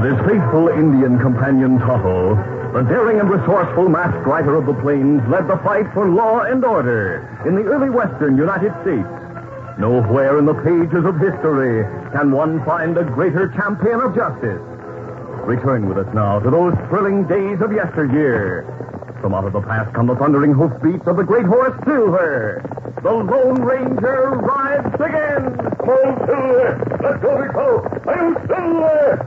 With his faithful Indian companion Tonto, the daring and resourceful masked rider of the plains led the fight for law and order in the early western United States. Nowhere in the pages of history can one find a greater champion of justice. Return with us now to those thrilling days of yesteryear. From out of the past come the thundering hoofbeats of the great horse Silver. The Lone Ranger rides again. Oh, Silver! Let's go, Rico! I'm Silver!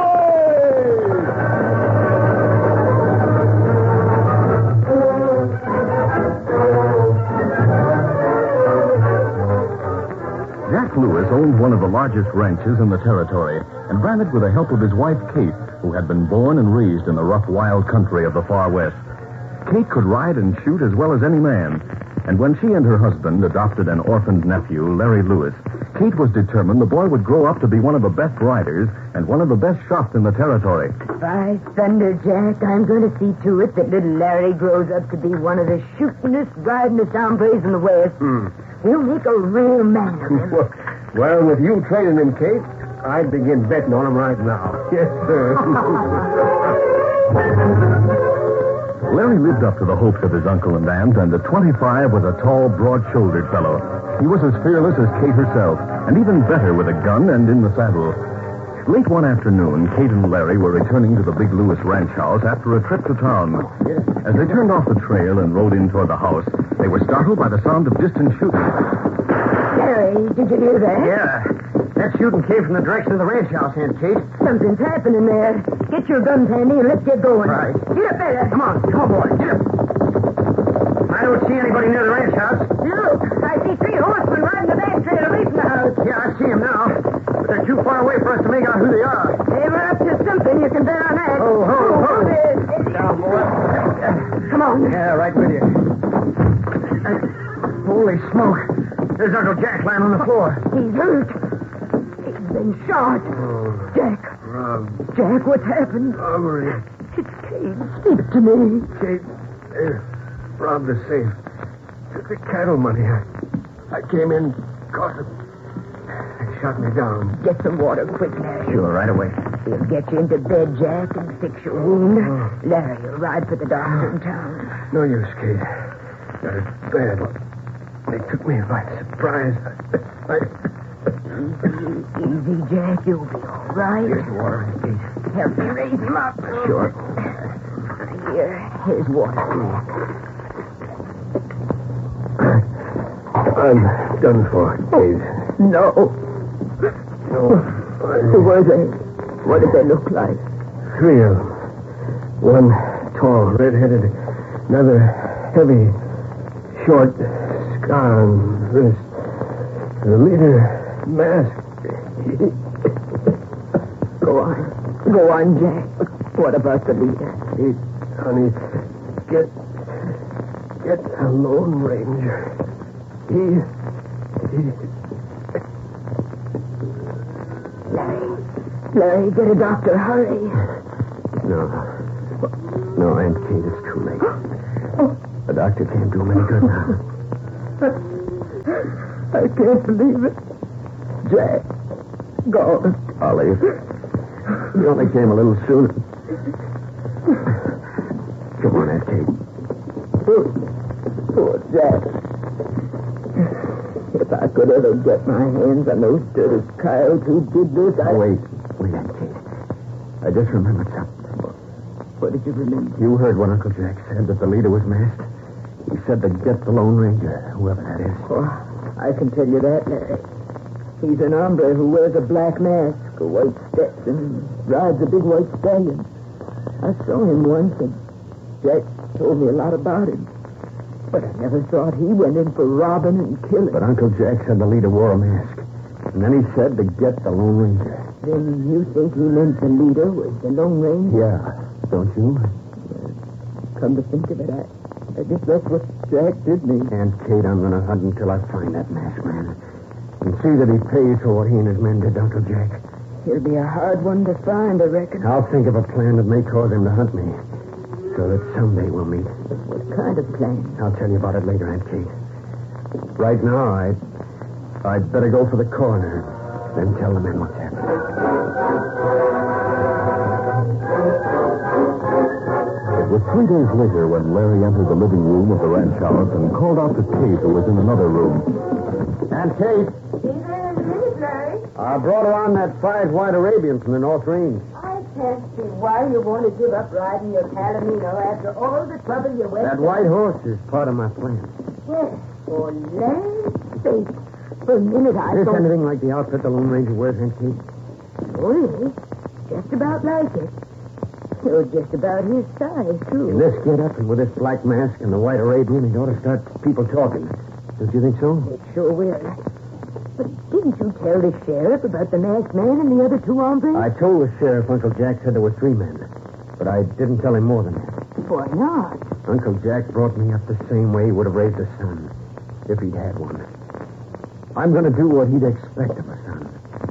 Jack Lewis owned one of the largest ranches in the territory and ran it with the help of his wife, Kate, who had been born and raised in the rough, wild country of the far west. Kate could ride and shoot as well as any man, and when she and her husband adopted an orphaned nephew, Larry Lewis, Kate was determined the boy would grow up to be one of the best riders and one of the best shots in the territory. By thunder, Jack, I'm going to see to it that little Larry grows up to be one of the shootingest, ridingest hombres in the West. He'll make a real man of him. Well, with you training him, Kate, I'd begin betting on him right now. Yes, sir. Larry lived up to the hopes of his uncle and aunt, and at 25 was a tall, broad-shouldered fellow. He was as fearless as Kate herself, and even better with a gun and in the saddle. Late one afternoon, Kate and Larry were returning to the Big Lewis ranch house after a trip to town. As they turned off the trail and rode in toward the house, they were startled by the sound of distant shooting. Larry, did you hear that? Yeah. That shooting came from the direction of the ranch house, Aunt Kate. Something's happening there. Get your guns handy and let's get going. Right. Get up there. Come on, boy. Get up. I don't see anybody near the ranch house. Look, I see 3 horsemen riding the back trail away from the house. Yeah, I see them now. But they're too far away for us to make out who they are. They were up to something, you can bet on that. Ho. There. Down, boy. Come on. Yeah, right with you. Holy smoke. There's Uncle Jack lying on the floor. He's hurt. He's been shot. Jack. Rob. Jack, what's happened? Robbery. It's Kate. Speak to me. Kate, they robbed the safe. Took the cattle money. I came in, caught them. They shot me down. Get some water quick, Larry. Sure, right away. We'll get you into bed, Jack, and fix your wound. Larry, you'll ride for the doctor in town. No use, Kate. Got it bad. They took me by surprise. Easy, Jack. You'll be all right. Here's the water, Kate. Help me raise him up. Sure. Here's water. I'm done for, Kate. No. Who were they? What did they look like? 3 of them. One tall, red-headed. Another heavy, short, scar on wrist. The leader, masked. Go on, Jack. What about the leader? Honey, get a Lone Ranger. Larry, get a doctor. Hurry. No, Aunt Kate, it's too late. The doctor can't do him any good now. I can't believe it. Jack, gone. Ollie, you only came a little sooner. Come on, Aunt Kate. Poor Jack. If I could ever get my hands on those dirty coyotes who did this, Wait, Aunt Kate. I just remembered something. What did you remember? You heard what Uncle Jack said, that the leader was masked? He said to get the Lone Ranger, whoever that is. Oh, I can tell you that, Larry. He's an hombre who wears a black mask, a white Stetson, and rides a big white stallion. I saw him once, and Jack told me a lot about him. But I never thought he went in for robbing and killing. But Uncle Jack said the leader wore a mask. And then he said to get the Lone Ranger. Then you think he meant the leader was the Lone Ranger? Yeah, don't you? Come to think of it, I guess that's what Jack did me. Aunt Kate, I'm going to hunt until I find that masked man. And see that he pays for what he and his men did, Uncle Jack. He'll be a hard one to find, I reckon. I'll think of a plan that may cause him to hunt me. So that someday we'll meet. What kind of plan? I'll tell you about it later, Aunt Kate. Right now, I'd better go for the coroner. Then tell the men what's happened. 3 days later, when Larry entered the living room of the ranch house and called out to Kate, who was in another room. Aunt Kate, Be there in a minute, Larry. I brought around that 5 white Arabian from the North Range. I can't see why you want to give up riding your Palomino after all the trouble you went That through. white horse is part of my plan. Yes, for land's sake. For a minute I Is this thought... anything like the outfit the Lone Ranger wears, Aunt Kate? Oh, yes. Just about like it. You're just about his size, too. In this get-up and with this black mask and the white Arabian, he ought to start people talking. Don't you think so? It sure will. But didn't you tell the sheriff about the masked man and the other 2 hombres? I told the sheriff Uncle Jack said there were 3 men. But I didn't tell him more than that. Why not? Uncle Jack brought me up the same way he would have raised a son, if he'd had one. I'm going to do what he'd expect of a son.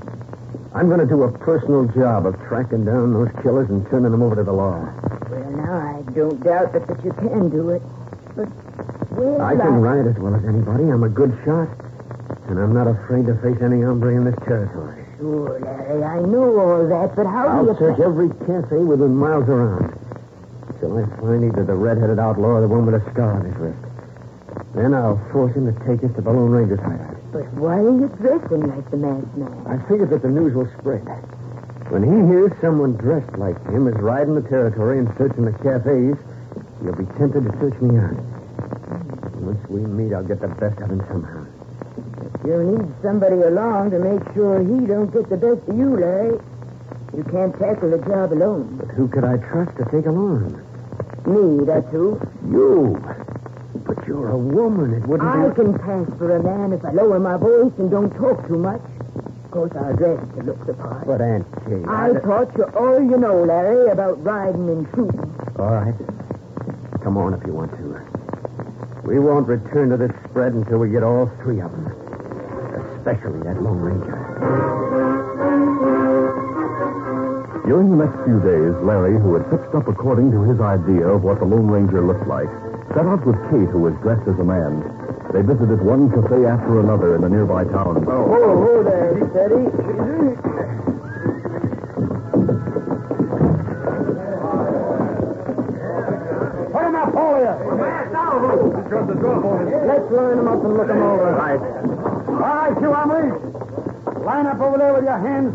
I'm going to do a personal job of tracking down those killers and turning them over to the law. Well, now, I don't doubt but that you can do it. But, well, I can ride as well as anybody. I'm a good shot. And I'm not afraid to face any hombre in this territory. Sure, Larry, I know all that, but how do I'll you... search every cafe within miles around till I find either the red-headed outlaw or the one with a scar on his wrist. Then I'll force him to take us to the Lone Ranger's hideout. But why are you dressing like the masked man? I figured that the news will spread. When he hears someone dressed like him is riding the territory and searching the cafes, he'll be tempted to search me out. Once we meet, I'll get the best of him somehow. You'll need somebody along to make sure he don't get the best of you, Larry. You can't tackle the job alone. But who could I trust to take along? Me, that's who. You. But you're a woman. It wouldn't I be... can pass for a man if I lower my voice and don't talk too much. Of course, I'll dress to look the part. But, Aunt Kate... I taught you all you know, Larry, about riding and shooting. All right. Come on if you want to. We won't return to this spread until we get all 3 of them. Especially that Lone Ranger. During the next few days, Larry, who had fixed up according to his idea of what the Lone Ranger looked like, set out with Kate, who was dressed as a man. They visited one cafe after another in the nearby town. Oh, there, steady. Put him up, hold you. Let's line them up and look them over. Right. All right, you hombres. Line up over there with your hands